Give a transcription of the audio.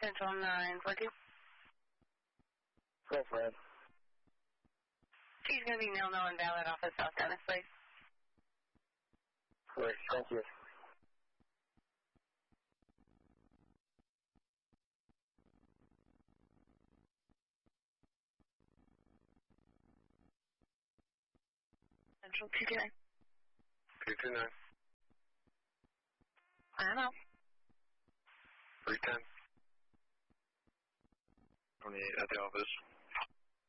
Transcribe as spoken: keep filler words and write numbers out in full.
Central nine four two. Go for it. She's going to be nil nil invalid off of South Dennis, please. Great, thank you. Central two two nine. two two nine. I don't know. three ten. twenty-eight at the office.